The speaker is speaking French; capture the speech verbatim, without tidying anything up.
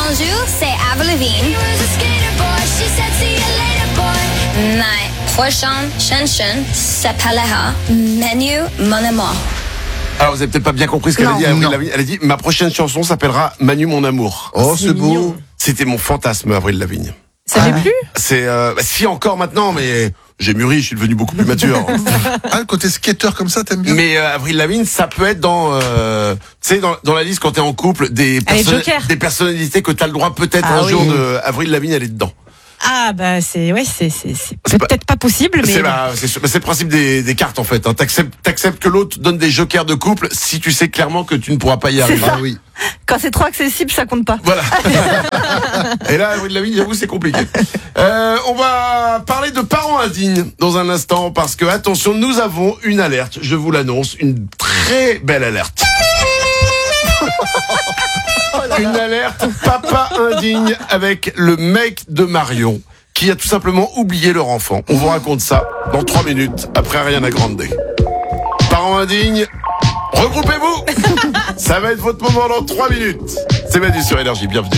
Bonjour, c'est Avril Lavigne. Ma prochaine chanson s'appellera Manu mon amour. Alors vous avez peut-être pas bien compris ce qu'elle a Non. dit, Avril Non. Lavigne. Elle a dit ma prochaine chanson s'appellera Manu mon amour. Oh, c'est beau. C'était mon fantasme, Avril Lavigne. Ça l'est plus? C'est euh, bah, si encore maintenant, mais j'ai mûri, je suis devenu beaucoup plus mature. Ah, le côté skater comme ça, t'aimes bien? Mais euh, Avril Lavigne, ça peut être dans, euh, tu sais, dans, dans la liste quand t'es en couple, des, Allez, perso- Joker. des personnalités que t'as le droit peut-être Ah un oui. jour de Avril Lavigne, elle est dedans. Ah, bah, c'est, ouais, c'est, c'est, c'est C'est pas- peut-être pas possible, mais. C'est, bah, c'est, c'est le principe des, des cartes en fait. Hein. T'acceptes, t'acceptes que l'autre donne des jokers de couple si tu sais clairement que tu ne pourras pas y arriver. Ah oui. Quand c'est trop accessible, ça compte pas. Voilà. Et là, Avril Lavigne, j'avoue, c'est compliqué. Euh, on va parler de parents indignes dans un instant parce que, attention, nous avons une alerte, je vous l'annonce, une très belle alerte. Une alerte papa indigne avec le mec de Marion qui a tout simplement oublié leur enfant. On vous raconte ça dans trois minutes après Ariana Grande. Parents indignes, regroupez-vous. Ça va être votre moment dans trois minutes. C'est Manu sur Énergie, bienvenue.